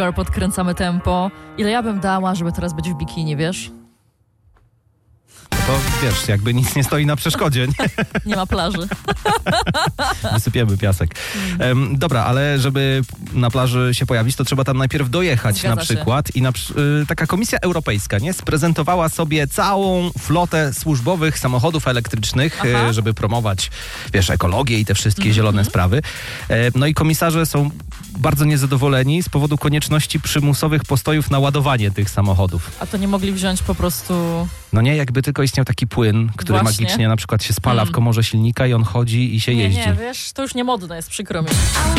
Podkręcamy tempo. Ile ja bym dała, żeby teraz być w bikini, wiesz? To wiesz, jakby nic nie stoi na przeszkodzie. Nie? Nie ma plaży. Wysypiemy piasek. Dobra, ale żeby na plaży się pojawić, to trzeba tam najpierw dojechać. Zgadza na przykład. I taka Komisja Europejska, nie, sprezentowała sobie całą flotę służbowych samochodów elektrycznych, żeby promować, wiesz, ekologię i te wszystkie zielone sprawy. No i komisarze są bardzo niezadowoleni z powodu konieczności przymusowych postojów na ładowanie tych samochodów. A to nie mogli wziąć po prostu... No nie, jakby tylko istniał taki płyn, który Właśnie. magicznie na przykład się spala w komorze silnika i on chodzi i się jeździ. Nie, wiesz, to już nie modne jest, przykro mi.